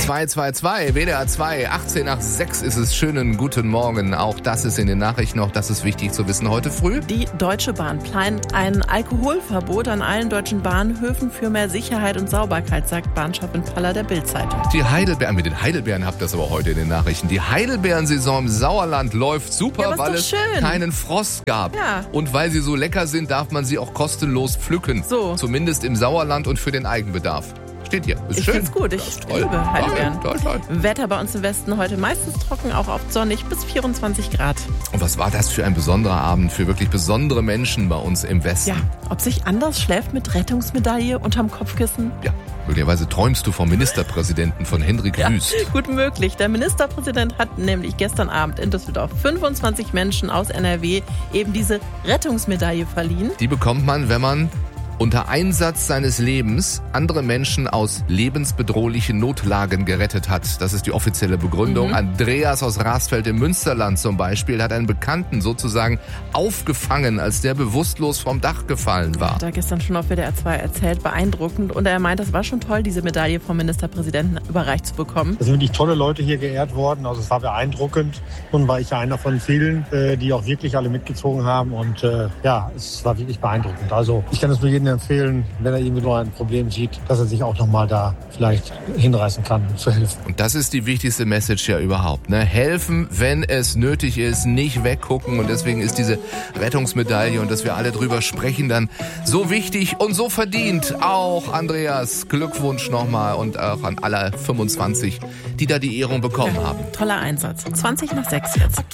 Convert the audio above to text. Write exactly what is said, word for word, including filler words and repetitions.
zwei zwei zwei, W D R zwei, achtzehn nach sechs ist es. Schönen guten Morgen. Auch das ist in den Nachrichten, auch das ist wichtig zu wissen heute früh. Die Deutsche Bahn plant ein Alkoholverbot an allen deutschen Bahnhöfen für mehr Sicherheit und Sauberkeit, sagt Bahnchefin Paller der Bild-Zeitung. Die Heidelbeeren, mit den Heidelbeeren habt ihr das aber heute in den Nachrichten. Die Heidelbeerensaison im Sauerland läuft super, ja, weil es schön. keinen Frost gab. Ja. Und weil sie so lecker sind, darf man sie auch kostenlos pflücken. So. Zumindest im Sauerland und für den Eigenbedarf. Steht hier. Ist ich schön. find's gut. Ich toll. liebe Heidelbeeren. Toll, toll, toll. Wetter bei uns im Westen heute meistens trocken, auch oft sonnig bis vierundzwanzig Grad. Und was war das für ein besonderer Abend für wirklich besondere Menschen bei uns im Westen? Ja, ob sich anders schläft mit Rettungsmedaille unterm Kopfkissen? Ja, möglicherweise träumst du vom Ministerpräsidenten von Hendrik Ja, Wüst. gut möglich. Der Ministerpräsident hat nämlich gestern Abend in Düsseldorf fünfundzwanzig Menschen aus N R W eben diese Rettungsmedaille verliehen. Die bekommt man, wenn man unter Einsatz seines Lebens andere Menschen aus lebensbedrohlichen Notlagen gerettet hat. Das ist die offizielle Begründung. Mhm. Andreas aus Rasfeld im Münsterland zum Beispiel hat einen Bekannten sozusagen aufgefangen, als der bewusstlos vom Dach gefallen war. Hat er gestern schon auf W D R zwei erzählt, beeindruckend. Und er meint, das war schon toll, diese Medaille vom Ministerpräsidenten überreicht zu bekommen. Es sind wirklich tolle Leute hier geehrt worden. Also es war beeindruckend. Nun war ich ja einer von vielen, die auch wirklich alle mitgezogen haben. Und äh, ja, es war wirklich beeindruckend. Also ich kann es nur jedem empfehlen, wenn er irgendwie nur ein Problem sieht, dass er sich auch nochmal da vielleicht hinreißen kann, zu helfen. Und das ist die wichtigste Message ja überhaupt. Ne? Helfen, wenn es nötig ist, nicht weggucken. Und deswegen ist diese Rettungsmedaille und dass wir alle drüber sprechen, dann so wichtig und so verdient. Auch Andreas, Glückwunsch nochmal und auch an alle fünfundzwanzig, die da die Ehrung bekommen Ja, haben. toller Einsatz. zwanzig nach sechs jetzt.